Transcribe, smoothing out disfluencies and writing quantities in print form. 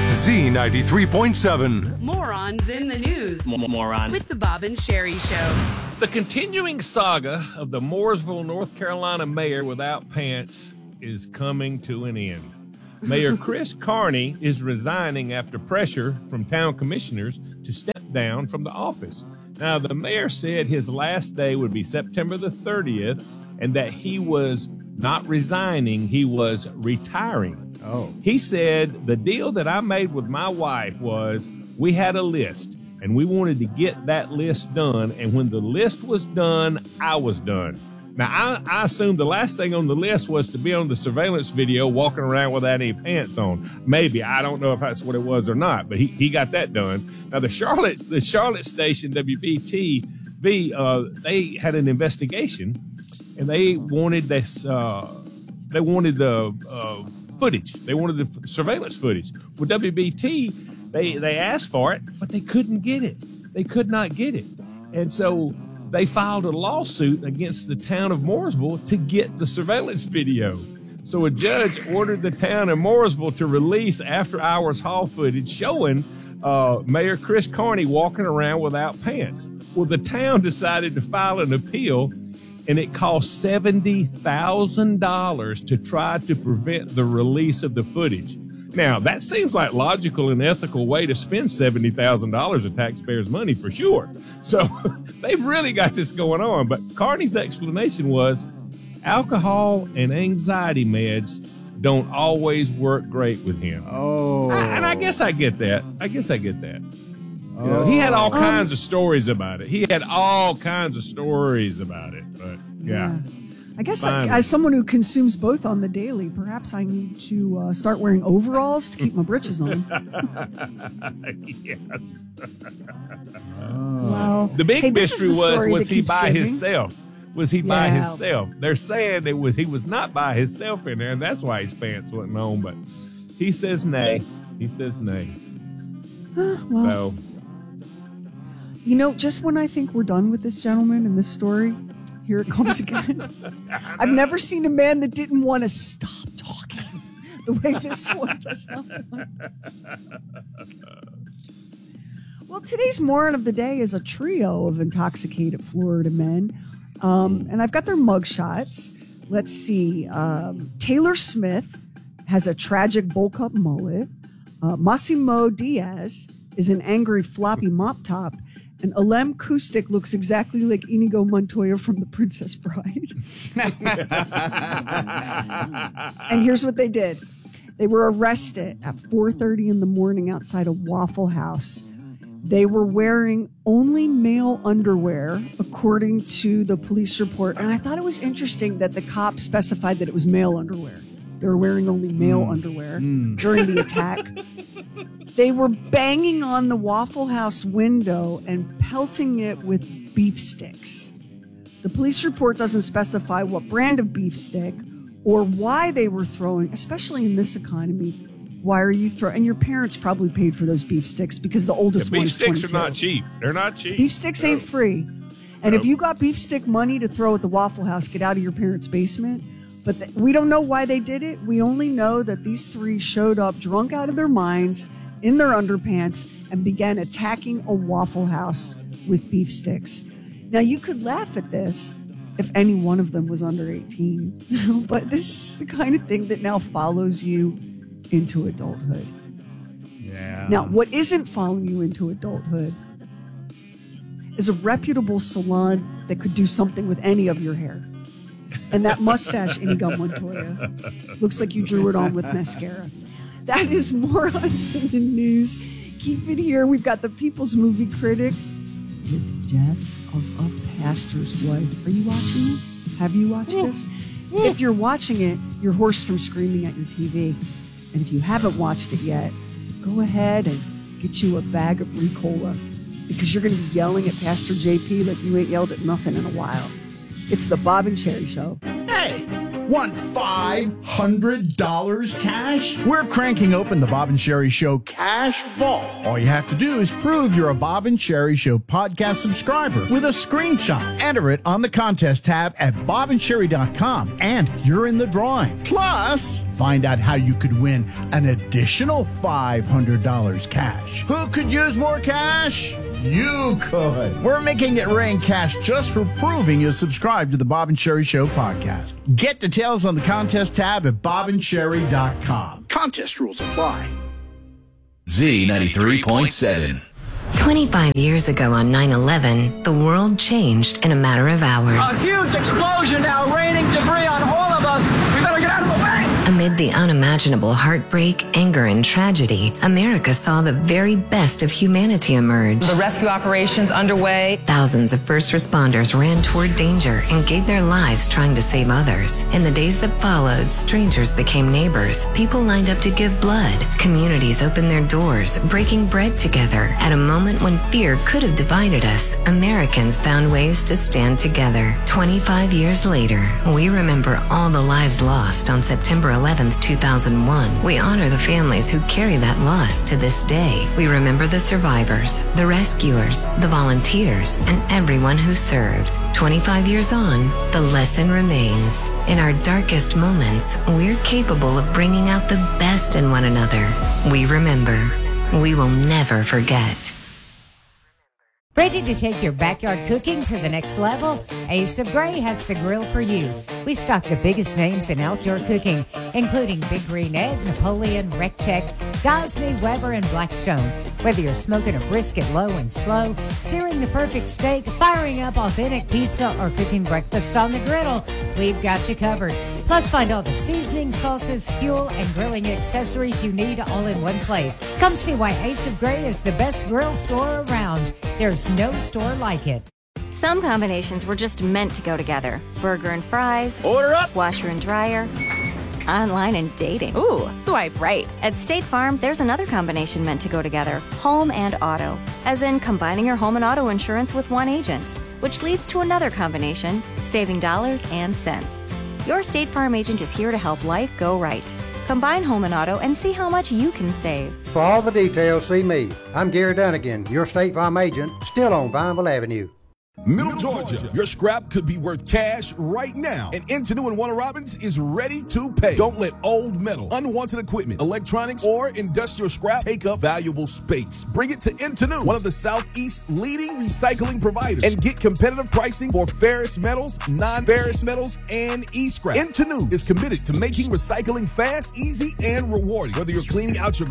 Z93.7. Morons in the news. Morons. With the Bob and Sherry Show. The continuing saga of the Mooresville, North Carolina mayor without pants is coming to an end. Mayor Chris Carney is resigning after pressure from town commissioners to step down from the office. Now, the mayor said his last day would be September the 30th and that he was not resigning, he was retiring. Oh. He said, the deal that I made with my wife was we had a list and we wanted to get that list done. And when the list was done, I was done. Now, I assumed the last thing on the list was to be on the surveillance video walking around without any pants on. Maybe. I don't know if that's what it was or not, but he got that done. Now, the Charlotte station, WBTV, they had an investigation and they wanted this, they wanted the footage. They wanted the surveillance footage. With WBT, they asked for it, but they couldn't get it. They could not get it. And so they filed a lawsuit against the town of Mooresville to get the surveillance video. So a judge ordered the town of Mooresville to release after-hours hall footage showing Mayor Chris Carney walking around without pants. Well, the town decided to file an appeal, and it cost $70,000 to try to prevent the release of the footage. Now, that seems like logical and ethical way to spend $70,000 of taxpayers' money for sure. So they've really got this going on. But Carney's explanation was alcohol and anxiety meds don't always work great with him. Oh. And I guess I get that. You know, he had all kinds of stories about it. But yeah. I guess as someone who consumes both on the daily, perhaps I need to start wearing overalls to keep my britches on. Yes. Wow. The big mystery was he by giving. himself? Was he by himself? They're saying he was not by himself in there, and that's why his pants wasn't on. But he says nay. Well, you know, just when I think we're done with this gentleman and this story, here it comes again. I've never seen a man that didn't want to stop talking the way this one does not. Well, today's moron of the day is a trio of intoxicated Florida men. And I've got their mugshots. Let's see. Taylor Smith has a tragic bowl cut mullet. Massimo Diaz is an angry floppy mop top. And Alem Kustik looks exactly like Inigo Montoya from The Princess Bride. And here's what they did. They were arrested at 4:30 in the morning outside a Waffle House. They were wearing only male underwear, according to the police report. And I thought it was interesting that the cops specified that it was male underwear. They were wearing only male underwear during the attack. They were banging on the Waffle House window and pelting it with beef sticks. The police report doesn't specify what brand of beef stick or why they were throwing, especially in this economy. Why are you throwing? And your parents probably paid for those beef sticks because the oldest one is 22. Beef sticks are not cheap. They're not cheap. Beef sticks ain't free. And if you got beef stick money to throw at the Waffle House, get out of your parents' basement. But we don't know why they did it. We only know that these three showed up drunk out of their minds in their underpants and began attacking a Waffle House with beef sticks. Now, you could laugh at this if any one of them was under 18, but this is the kind of thing that now follows you into adulthood. Yeah. Now, what isn't following you into adulthood is a reputable salon that could do something with any of your hair. And that mustache, Inigo Montoya, looks like you drew it on with mascara. That is Morons in the News. Keep it here. We've got the People's Movie Critic with Death of a Pastor's Wife. Are you watching this? Have you watched this? If you're watching it, you're hoarse from screaming at your TV. And if you haven't watched it yet, go ahead and get you a bag of Ricola because you're going to be yelling at Pastor JP like you ain't yelled at nothing in a while. It's the Bob and Sherry Show. Hey, Want $500 cash? We're cranking open the Bob and Sherry Show Cash Vault. All you have to do is prove you're a Bob and Sherry Show podcast subscriber with a screenshot. Enter it on the contest tab at bobandsherry.com, and you're in the drawing. Plus, find out how you could win an additional $500 cash. Who could use more cash? You could. We're making it rain cash just for proving you subscribe to the Bob and Sherry Show podcast. Get details on the contest tab at bobandsherry.com. Contest rules apply. Z93.7. 25 years ago on 9/11, the world changed in a matter of hours. A huge explosion now raining debris on all of us. We better get out of the way. Amid the unimaginable heartbreak, anger, and tragedy, America saw the very best of humanity emerge. The rescue operations underway. Thousands of first responders ran toward danger and gave their lives trying to save others. In the days that followed, strangers became neighbors. People lined up to give blood. Communities opened their doors, breaking bread together. At a moment when fear could have divided us, Americans found ways to stand together. 25 years later, we remember all the lives lost on September 11th, 2001. We honor the families who carry that loss to this day. We remember the survivors, the rescuers, the volunteers, and everyone who served. 25 years on, the lesson remains. In our darkest moments, we're capable of bringing out the best in one another. We remember. We will never forget. Ready to take your backyard cooking to the next level? Ace of Grey has the grill for you. We stock the biggest names in outdoor cooking, including Big Green Egg, Napoleon, Rectech, Gosney, Weber, and Blackstone. Whether you're smoking a brisket low and slow, searing the perfect steak, firing up authentic pizza, or cooking breakfast on the griddle, we've got you covered. Plus, find all the seasonings, sauces, fuel, and grilling accessories you need all in one place. Come see why Ace of Grey is the best grill store around. There's no store like it. Some combinations were just meant to go together. Burger and fries. Order up. Washer and dryer. Online and dating. Ooh, swipe right. At State Farm, there's another combination meant to go together. Home and auto. As in combining your home and auto insurance with one agent. Which leads to another combination, saving dollars and cents. Your State Farm agent is here to help life go right. Combine home and auto and see how much you can save. For all the details, see me. I'm Gary Dunnigan, your State Farm agent, still on Vineville Avenue. Middle Georgia, your scrap could be worth cash right now. And Intenu and Warner Robins is ready to pay. Don't let old metal, unwanted equipment, electronics, or industrial scrap take up valuable space. Bring it to Intenu, one of the Southeast's leading recycling providers, and get competitive pricing for ferrous metals, non-ferrous metals, and e-scrap. Intenu is committed to making recycling fast, easy, and rewarding. Whether you're cleaning out your